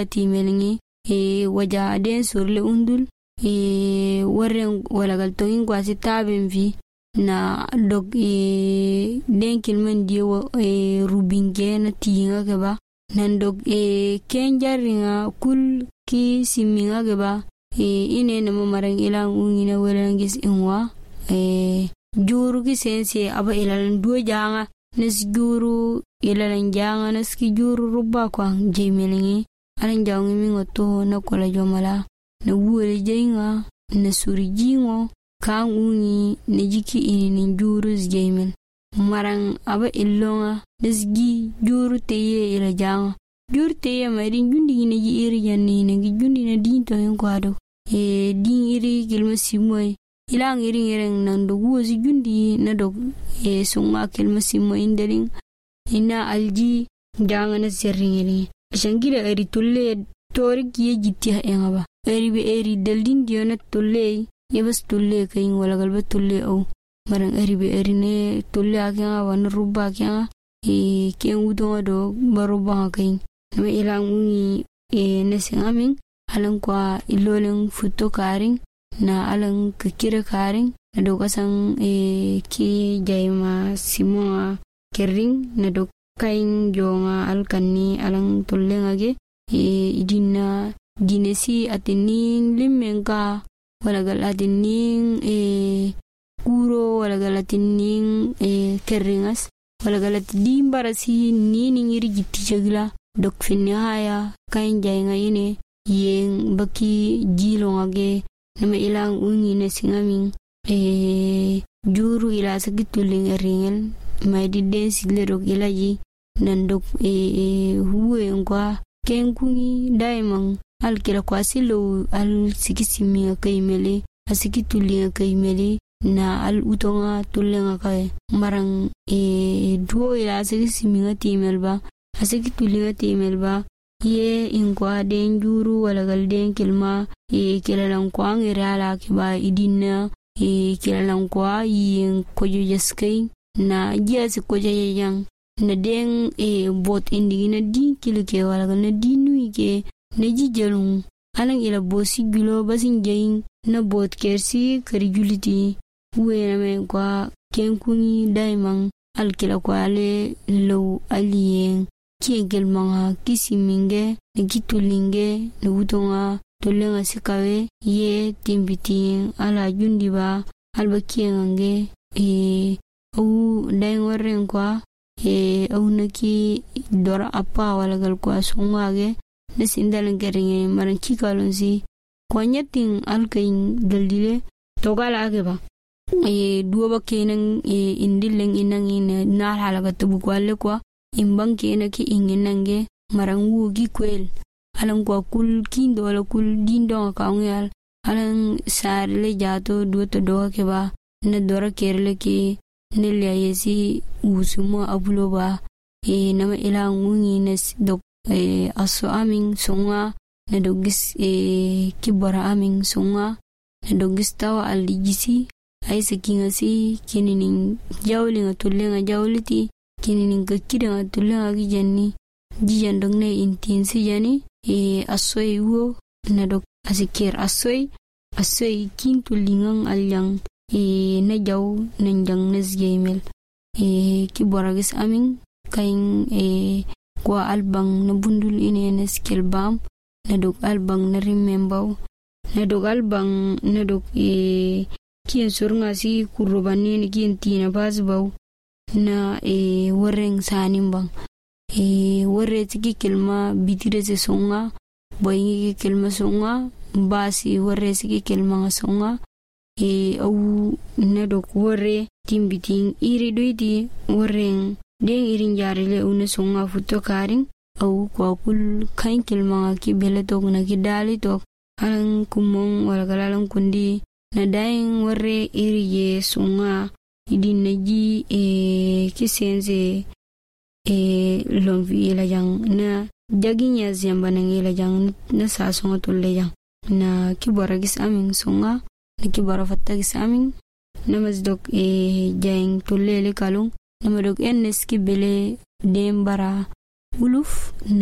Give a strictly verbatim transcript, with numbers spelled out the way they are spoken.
timelingi e waja den surle undul e warren walagal tongin kwasi taben vi na dog e den kilmen dio e rubinge na tinga gaba nan dog e kenjaringa kul ki siminga gaba e ine na mamarang ilang ungina walangis inwa e juru ki sense aba ilalan duo janga nes juru ilalan janga nes ki juru rubba kwa jemelingi alan jangi mingoto na kola jomala na wuole jenga na suri jingo kan ungi na jiki ini ni juru jemel marang aba illonga nes gi juru teye ila janga juru teye marin jundi ni ji iri janni na gi jundi na dinto hen kwado e din iri kilma simoy ilang iri ngereng nang dogu si jundi na dog e sunga kilma simoy indaling ina alji janga na sering iri shangira eri tulle tori kiye jitia engaba eri be eri daldin diona tulle yebas tulle kayin wala galba tulle au marang eri be eri ne tulle akya wan rubba kya e ken udonga do baruba kayin na ilang ungi e nesingamin alang kwa ilolang futo karing na alang kikira karing na do kasang e ki jaima simonga kering na do kain jonga alkanni alang tullenga ge e idina dinesi atinin limenka wala galatinin e kuro wala galatinin e keringas wala galatidin barasi nini ngiri gitti jagla dok finni haya kain jainga ine yeng baki jilonga ge nama ilang ungi na singamin e juru ila sakituling eringel may di den siglerok ilaji nandok e huwe ngwa kenkungi daimang alkira kwa silo al sikisimi kaimele asikitulinga kaimele na al utonga tulenga kai marang e duo ila sikisimi timelba asikitulinga timelba ye ingwa den juru wala gal den kilma e kilalan kwa ngirala kiba idina e kilalan kwa yin kojo jaskai na jasi kojo yang na den e bot indigina din kilike wala gal na dinu ike na jijalun alang ila bosi gulo basin jayin na bot kersi kari juliti uwe na men kwa kenkuni daimang alkila kwa ale low aliyen kiengel manga kisiminge na gitulinge na utonga tolenga sikawe ye timbiting ala jundiba alba kiengange e au daingoreng kwa e au naki dora apa walagal kwa songage na sindalan keringe maran kikalonsi kwa nyating alkain daldile togala ageba e duoba kenang e indileng inang ina na halaga tubu kwale kwa imbang kena ki inginange marang wugi kwel alang kwa kul kindo wala kul dindo ka ngal alang sarle jato duto do ke ba na dora kerle ki nelia yesi usumo abulo ba e nama ilang ungi nes dok e aso aming songa na dogis e kibara aming songa na dogis tawa alijisi ay sakinga si kinining jawlinga tulenga jawliti kinining kakira tulenga gijanni jijan dongne intinsi jani e asoy wo na dok asikir asoy asoy kintu lingang alyang e na jaw nanjang nasgaimel e kiboragis aming kaing e kwa albang na bundul ine na skill bam na dok albang na remember na dok albang na dok e kien surunga si kurubani ni kien tina basbaw na e wareng sanimbang e warre tiki kelma bitire se songa boyingi kelma songa basi warre siki kelma songa e au nadok warre timbiting iri doiti wareng den irin jarile una songa futo karing au kwa kul kain kelma ki bele tok na ki dali tok alang kumong wala kalalang kundi na daing warre iri ye songa idin naji e kisenze e lomvi ila jang na jaginya zamba nang ila jang na sa songa tolle jang na kibara gis aming songa na kibara fatta gis aming na masdok e jang tolle le kalung na madok ennes ki bele dembara uluf